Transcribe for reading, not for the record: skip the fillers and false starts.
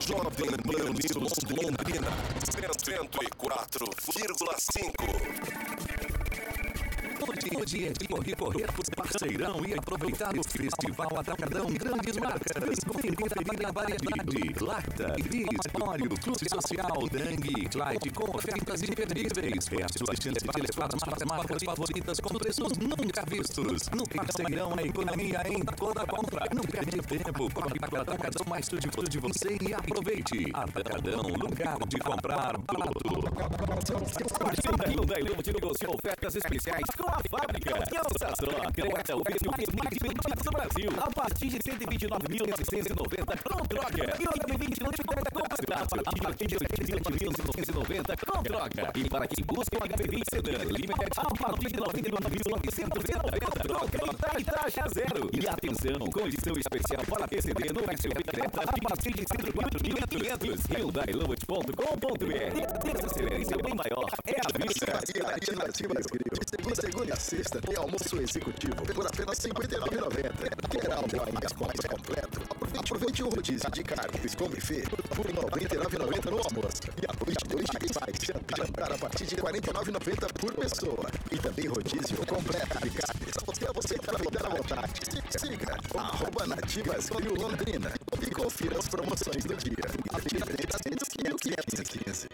Jovem Pan News Londrina 104,5. O dia de correr pro Parceirão e aproveitar o Festival Atacadão Grandes Marcas. Vem conferir a variedade. Lacta, Bis, óleo, Clube Social, Dangue, Light com ofertas imperdíveis. É a sua chance de levar as marcas favoritas com preços nunca vistos. No Parceirão, a economia em toda compra. Não perde tempo. Corre para o Atacadão mais perto de você e aproveite. Atacadão, lugar de comprar barato. Hyundai Luma te negocia ofertas especiais com a fábrica. Ouça só, Creta, o veículo mais vendido do Brasil. A partir de 129.990 com troca. E 2020 com a partir de 129.990 com troca. E para quem busca um HB20 Sedan Limited, a partir de 99.990 com troca e taxa zero. E atenção, condição especial para PCD no SUV Creta a partir de 104.500. HyundaiLout.com.br. Desacelere seu bem maior. É a vista. De segunda a sexta tem almoço executivo por apenas R$ 59,90. Quer algo mais completo? Aproveite o rodízio de carnes com buffet por R$ 99,90 no almoço. E aproveite 2 dias mais. Jantar a partir de R$ 49,90 por pessoa. E também rodízio completo de carnes. Você aproveitar à vontade. Siga @Nativas Rio Londrina e confira as promoções do dia. A partir de 515.